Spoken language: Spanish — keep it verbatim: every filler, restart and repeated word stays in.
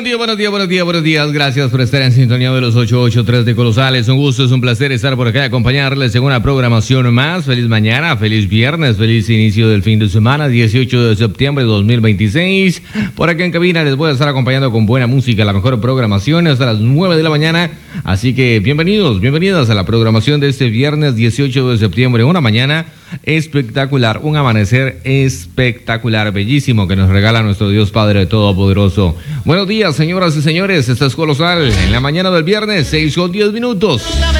Buenos días, buenos días, buenos días, buenos días. Gracias por estar en sintonía de los ochocientos ochenta y tres de Colosales. Un gusto, es un placer estar por acá y acompañarles en una programación más. Feliz mañana, feliz viernes, feliz inicio del fin de semana, dieciocho de septiembre de dos mil veintiséis. Por acá en cabina les voy a estar acompañando con buena música, la mejor programación hasta las nueve de la mañana. Así que bienvenidos, bienvenidas a la programación de este viernes dieciocho de septiembre. Una mañana espectacular, un amanecer espectacular, bellísimo que nos regala nuestro Dios Padre Todopoderoso. Buenos días, señoras y señores, esto es Colosal en la mañana del viernes, seis con diez minutos.